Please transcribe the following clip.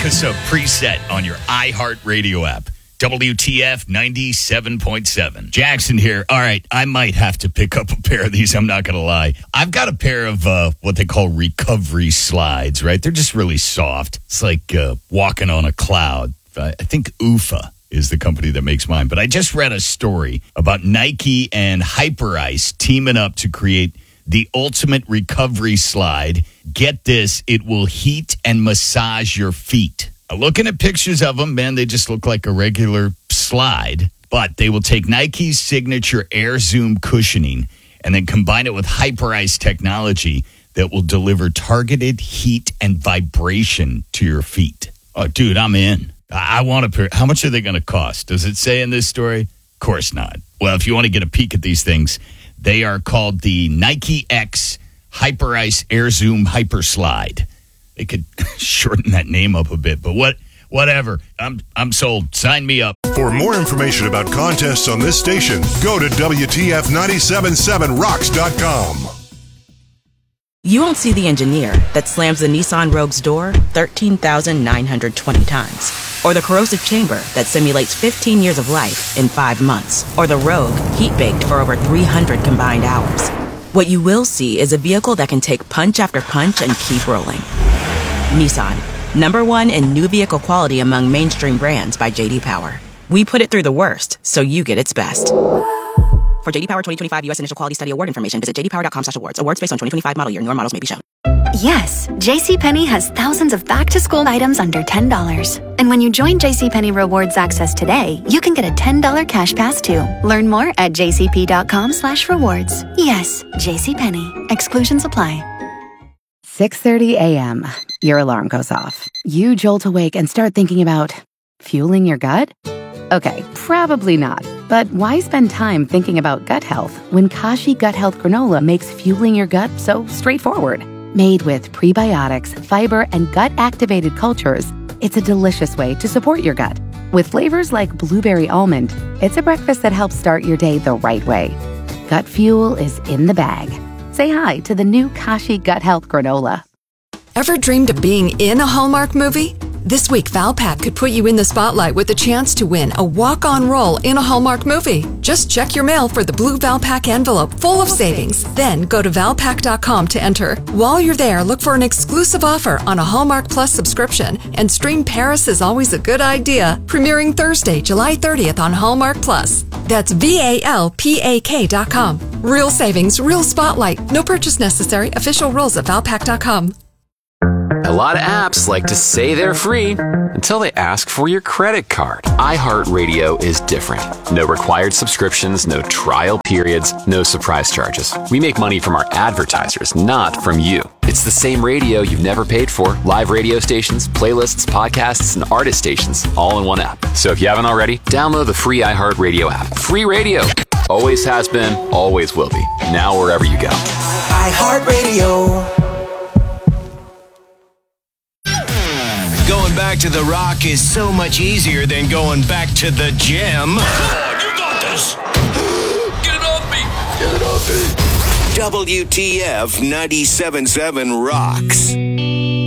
us a preset on your iHeartRadio app. WTF 97.7. Jackson here. All right, I might have to pick up a pair of these. I'm not going to lie. I've got a pair of what they call recovery slides, right? They're just really soft. It's like walking on a cloud. I think UFA is the company that makes mine. But I just read a story about Nike and Hyperice teaming up to create the ultimate recovery slide. Get this, it will heat and massage your feet. Looking at pictures of them, man, they just look like a regular slide. But they will take Nike's signature Air Zoom cushioning and then combine it with Hyperice technology that will deliver targeted heat and vibration to your feet. Oh, dude, I'm in. I want a pair. How much are they going to cost? Does it say in this story? Of course not. Well, if you want to get a peek at these things, they are called the Nike X Hyperice Air Zoom Hyper Slide. They could shorten that name up a bit, but whatever. I'm sold. Sign me up. For more information about contests on this station, go to WTF977rocks.com. You won't see the engineer that slams the Nissan Rogue's door 13,920 times. Or the corrosive chamber that simulates 15 years of life in 5 months. Or the Rogue heat-baked for over 300 combined hours. What you will see is a vehicle that can take punch after punch and keep rolling. Nissan, #1 in new vehicle quality among mainstream brands by J.D. Power. We put it through the worst, so you get its best. For J.D. Power 2025 U.S. Initial Quality Study Award information, visit jdpower.com/awards. Awards based on 2025 model year. Newer models may be shown. Yes, JCPenney has thousands of back-to-school items under $10. And when you join JCPenney Rewards Access today, you can get a $10 cash pass too. Learn more at jcp.com/rewards. Yes, JCPenney. Exclusions apply. 6:30 a.m. Your alarm goes off. You jolt awake and start thinking about fueling your gut? Okay, probably not. But why spend time thinking about gut health when Kashi Gut Health Granola makes fueling your gut so straightforward? Made with prebiotics, fiber, and gut-activated cultures, it's a delicious way to support your gut. With flavors like blueberry almond, it's a breakfast that helps start your day the right way. Gut fuel is in the bag. Say hi to the new Kashi Gut Health Granola. Ever dreamed of being in a Hallmark movie? This week, Valpak could put you in the spotlight with a chance to win a walk-on role in a Hallmark movie. Just check your mail for the blue Valpak envelope full of savings. Then go to Valpak.com to enter. While you're there, look for an exclusive offer on a Hallmark Plus subscription and stream Paris is Always a Good Idea, premiering Thursday, July 30th on Hallmark Plus. That's VALPAK.com. Real savings, real spotlight. No purchase necessary. Official rules at Valpak.com. A lot of apps like to say they're free until they ask for your credit card. iHeartRadio is different. No required subscriptions, no trial periods, no surprise charges. We make money from our advertisers, not from you. It's the same radio you've never paid for. Live radio stations, playlists, podcasts, and artist stations, all in one app. So if you haven't already, download the free iHeartRadio app. Free radio. Always has been, always will be. Now wherever you go. iHeartRadio. Going back to the Rock is so much easier than going back to the gym. Come on, you got this. Get it off me. Get it off me. WTF 97.7 rocks.